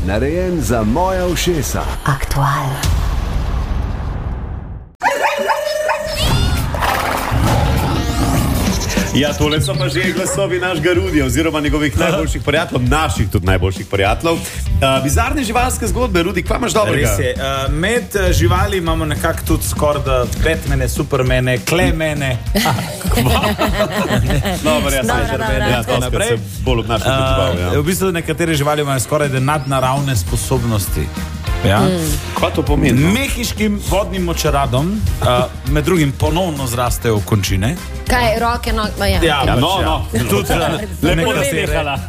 narejen za moja ušesa. Aktual. Ja, tole so pa že glasovi našega Rudija oziroma njegovih najboljših prijateljev, naših tudi najboljših prijateljev. Bizarne živalske zgodbe, Rudi, kva imaš dobrega? Res je. Med živali imamo nekako tudi skoraj da Batmane, Supermane, Klemene. Dobro, jaz sem žrbene. Ja, to se bolj obnašam kot žival. V bistvu nekatere živali imajo skoraj da nadnaravne sposobnosti. Ja. Kaj to pomeni? Mehiškim vodnim močaradom med drugim ponovno zrastejo končine. Kaj, roke, noge, Tudi lepo da se jehala.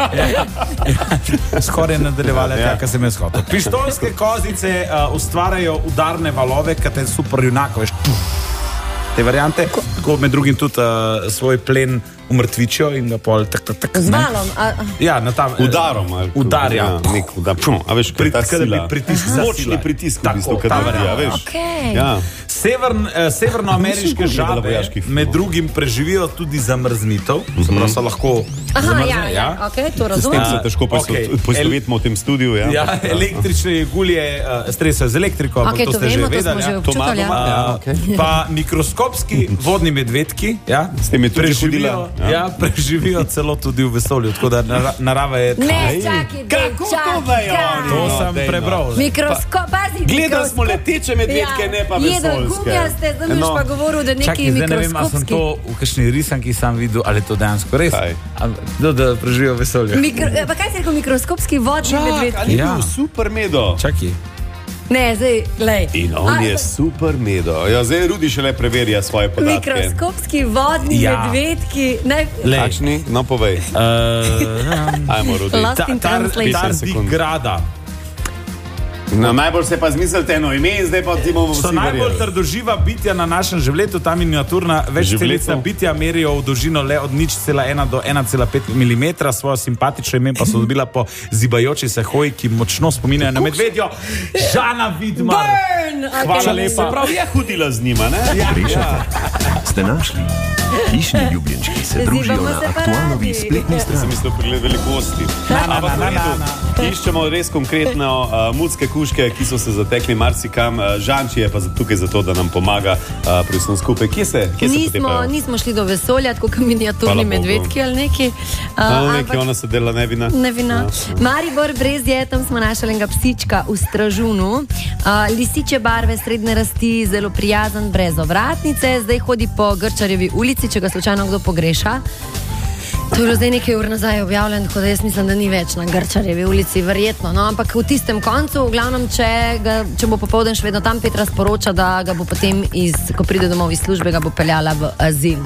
Skoraj je nadaljevala taka se me skoto. Pištolske kozice ustvarjajo udarne valove, kate super junako, veš, te variante, tako med drugim tudi svoj plen umrtvičijo in ga pol tak. Z valom? Ja, na tam. Udarom. Udarja. Nek udar. A veš, kaj ta sila. Močni pritisk v bistvu, kad narija, veš. Ja. Severnoameriške žabe med drugim preživijo tudi zamrznitev, zapravo so lahko zamrzne. Ok, to razumem. S tem se težko poistovetimo v tem studiu. Ja, električne jegulje stresajo z elektriko, Ok, to vemo, to smo že občutali. Pa mikroskopski vodni medvedki S tem je tudi hodila. Ja, preživijo celo tudi v vesolju, tako da narava je... Ne, čakaj, To sem prebral. Mikroskop, pazi, Gledali smo leteče medvedke, ne pa vesoljske. Gumijaste, zdaj boš pa govoril, da neki Čakaj, zdaj ne vem, ali sem mikroskopski. to v kakšni risanki sam videl, ali je to dejansko res. Da preživijo v vesolju. Pa kaj si rekel, mikroskopski vodni medvedki? Ali je bil super medo? Čakaj. Ne, zdaj, lej. In on je super medo. Ja, zdaj Rudi šele preverja svoje podatke. Mikroskopski vodni medvedki. Kakšni? No, povej. Ajmo, Rudi. Lost in translation. Tardigrada. No, najbolj se pa zmislite eno ime in zdaj pa ti bomo vsi So najbolj verjeli. trdoživa bitja na našem življetu, ta miniaturna večcelicna bitja merijo v dolžino le od 0,1 do 1,5 mm, svojo simpatično ime pa so dobila po zibajoči se hoji, ki močno spominjajo na medvedjo. Žana Vidmar. Hvala lepa. Prav je hodila z njima, ne? Ste našli? Hišni ljubljenčki se družijo na aktualnovi spletni strani. Sem mislil pregled velikosti. Ampak v redu, iščemo res konkretno mucke kužke, ki so se zatekli marsikam. Žanči je pa tukaj zato, da nam pomaga pri vsem skupaj. Kje se potepajo? Nismo šli do vesolja, tako kot miniaturni medvedki ali neki. Neki ona se dela nevina. Maribor Brezje, tam smo našli enega psička v Stražunu. Lisiče barve, srednje rasti, zelo prijazen, brez ovratnice. Zdaj hodi po Grčarjevi ulici, če ga slučajno kdo pogreša. To je bilo zdaj nekaj ur nazaj objavljen, tako da jaz mislim, da ni več na Grčarjevi ulici, verjetno. No, ampak v tistem koncu, v glavnem, če bo popoldan še vedno tam, Petra sporoča, da ga bo potem, ko pride domov iz službe, ga bo peljala v azil.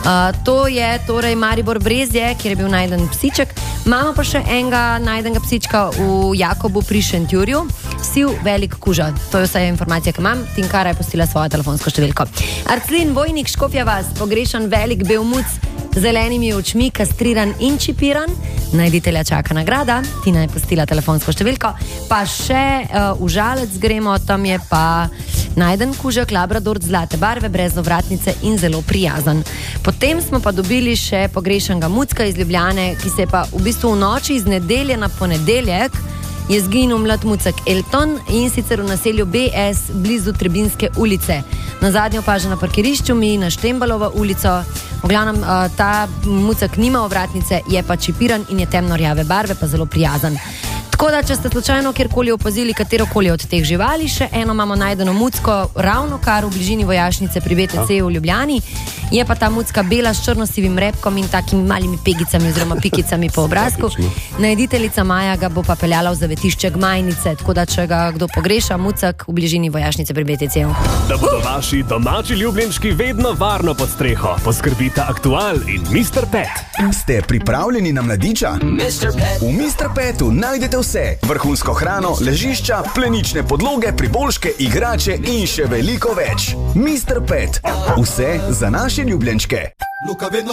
To je torej Maribor Brezje, kjer je bil najden psiček. Imamo pa še enega najdenega psička v Jakobu pri Šentjurju. Siv velik kuža. To je vse informacija, ki imam. Tinkara je postila svojo telefonsko številko. Arclin Vojnik, Škofja vas, pogrešan velik bel muc, zelenimi očmi, kastriran in čipiran. Najditelja čaka nagrada. Tina je postila telefonsko številko. Pa še v Žalec gremo, tam je pa najden kužek, labrador zlate barve, brez ovratnice in zelo prijazen. Potem smo pa dobili še pogrešanega mucka iz Ljubljane, ki se je pa v bistvu v noči iz nedelje na ponedeljek je zginil mlad mucek Elton in sicer v naselju BS blizu Trebinske ulice. Na zadnjo opaža na parkirišču mi na Štembalovo ulico. V glavnem, ta mucek nima ovratnice, je pa čipiran in je temno rjave barve, pa zelo prijazen. Tako da, če ste slučajno kjerkoli opazili katerokoli od teh živali, še eno imamo najdeno mucko ravno kar v bližini vojašnice pri BTC v Ljubljani. Je pa ta mucka bela s črno-sivim repkom in takimi malimi pegicami oziroma pikicami po obrazku. Najditeljica Maja ga bo pa peljala v zavetišče Gmajnice, tako da, če ga kdo pogreša, mucek v bližini vojašnice pri BTC. Da bodo vaši domači ljubljenčki vedno varno pod streho, poskrbita Aktual in Mr. Pet. Ste pripravljeni na mladiča? V Mr. Petu najdete vse. Vrhunsko hrano, ležišča, plenične podloge, priboljške, igrače in še veliko več. Mr. Pet. Vse za naše ljubljenčke.